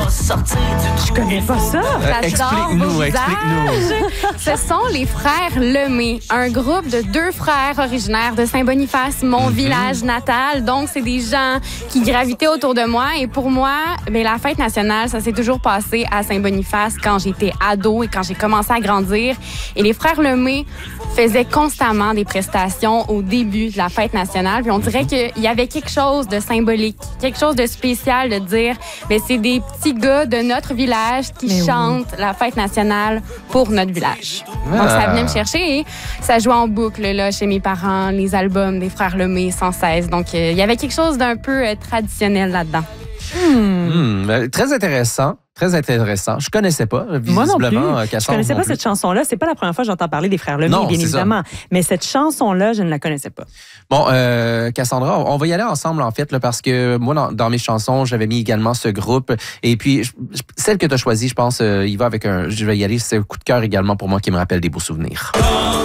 Je connais pas ça. Explique-nous. Ce sont les frères Lemay, un groupe de 2 frères originaires de Saint-Boniface, mon village natal. Donc, c'est des gens qui gravitaient autour de moi. Et pour moi, la fête nationale, ça s'est toujours passé à Saint-Boniface quand j'étais ado et quand j'ai commencé à grandir. Et les frères Lemay faisaient constamment des prestations au début de la fête nationale. Puis on dirait qu'il y avait quelque chose de symbolique, quelque chose de spécial de dire, c'est des petits gars de notre village qui chantent la fête nationale pour notre village. Donc, ça venait me chercher et ça jouait en boucle là, chez mes parents, les albums des frères Lemay sans cesse. Donc, il y avait quelque chose d'un peu traditionnel là-dedans. Très intéressant. Très intéressant. Je connaissais pas, visiblement. Moi non plus. Cassandre, je connaissais pas cette chanson-là. C'est pas la première fois que j'entends parler des frères Lemay, bien évidemment. Mais cette chanson-là, je ne la connaissais pas. Bon, Cassandra, on va y aller ensemble, en fait, là, parce que moi, dans mes chansons, j'avais mis également ce groupe. Et puis, celle que tu as choisie, je pense, il va avec je vais y aller, c'est un coup de cœur également pour moi qui me rappelle des beaux souvenirs.